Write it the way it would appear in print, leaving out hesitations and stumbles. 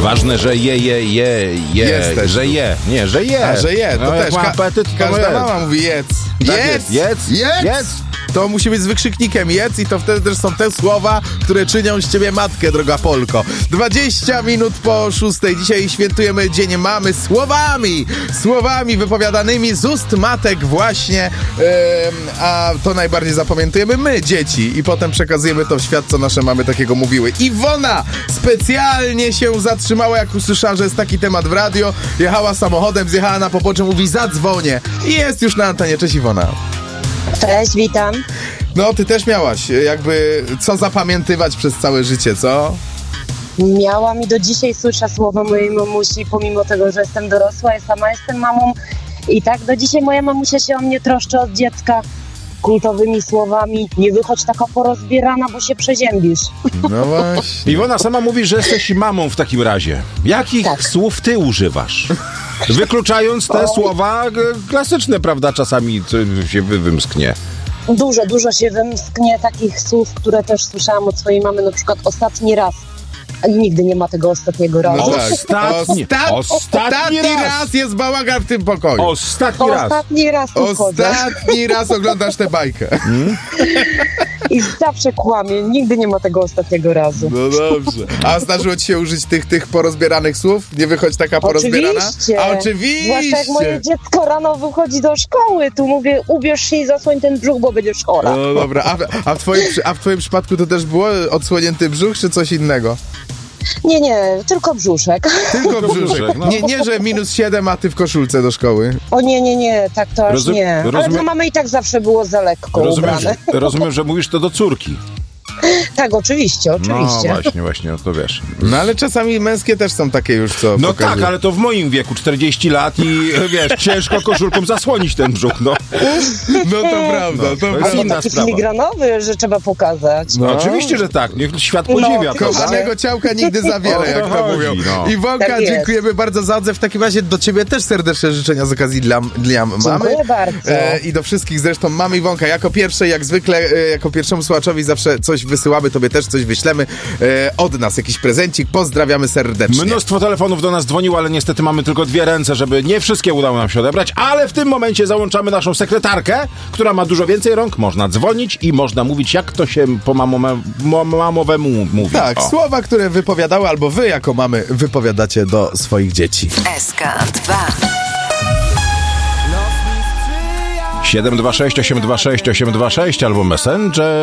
Ważne, że Jesteś że tu. je. Nie, że je. A, że je, to No, jak też. ma apetyt, to Każda je. mama mówi jedz. Tak Jedz! jest. Jedz! To musi być z wykrzyknikiem jedz i to wtedy też są te słowa, które czynią z ciebie matkę, droga Polko. 20 minut po 6. Dzisiaj świętujemy Dzień Mamy słowami wypowiadanymi z ust matek właśnie, a to najbardziej zapamiętujemy my, dzieci, i potem przekazujemy to w świat, co nasze mamy takiego mówiły. Iwona specjalnie się zatrzymała, jak usłyszała, że jest taki temat w radio, jechała samochodem, zjechała na pobocze, mówi zadzwonię i jest już na antenie. Cześć Iwona. Cześć, witam. No, ty też miałaś jakby co zapamiętywać przez całe życie, co? Miałam i do dzisiaj słyszę słowa mojej mamusi, pomimo tego, że jestem dorosła, ja sama jestem mamą. I tak do dzisiaj moja mamusia się o mnie troszczy od dziecka kultowymi słowami. Nie wychodź taka porozbierana, bo się przeziębisz. No właśnie. Iwona sama mówi, że jesteś mamą w takim razie. Jakich Tak. słów ty używasz? Wykluczając te słowa klasyczne, prawda? Czasami się wymsknie. Dużo się wymsknie takich słów, które też słyszałam od swojej mamy, na przykład ostatni raz. A nigdy nie ma tego ostatniego razu. No tak. Ostatni raz jest bałagan w tym pokoju. Ostatni raz. Ostatni raz tu wchodzę. Ostatni raz oglądasz tę bajkę. I zawsze kłamie. Nigdy nie ma tego ostatniego razu. No dobrze. A zdarzyło ci się użyć tych porozbieranych słów? Nie wychodź taka porozbierana? Oczywiście. A oczywiście. Zwłaszcza jak moje dziecko rano wychodzi do szkoły, tu mówię, ubierz się i zasłoń ten brzuch, bo będziesz chora. No dobra. A w twoim przypadku to też było odsłonięty brzuch, czy coś innego? Nie, tylko brzuszek. Tylko brzuszek. No. Nie, że -7, a ty w koszulce do szkoły. O nie, tak to aż nie. Ale rozumiem- dla mamy i tak zawsze było za lekko ubrane. Rozumiem, że mówisz to do córki. Tak, oczywiście. No właśnie, no to wiesz. No ale czasami męskie też są takie już, co No pokazują. tak, ale to w moim wieku, 40 lat i wiesz, ciężko koszulką zasłonić ten brzuch, no. No to prawda, to jest prawda. Ale inna taki sprawa. filigranowy, że trzeba pokazać. No. Oczywiście, że tak, niech świat podziwia, No, prawda? Kochanego ciałka nigdy za wiele, O to jak to chodzi, mówią. no. Iwonka, Tak jest. dziękujemy bardzo za odziew. W takim razie do ciebie też serdeczne życzenia z okazji dla mamy. Dziękuję bardzo. I do wszystkich zresztą mamy Iwonka. Jako pierwszej, jak zwykle, jako pierwszemu słuchaczowi zawsze coś wysyłamy, tobie też coś wyślemy od nas, jakiś prezencik. Pozdrawiamy serdecznie. Mnóstwo telefonów do nas dzwoniło, ale niestety mamy tylko 2 ręce, żeby nie wszystkie udało nam się odebrać, ale w tym momencie załączamy naszą sekretarkę, która ma dużo więcej rąk. Można dzwonić i można mówić, jak to się po mamowemu mówi. Tak, O. słowa, które wypowiadały, albo wy jako mamy wypowiadacie do swoich dzieci. SK2 726 826 826 albo Messenger.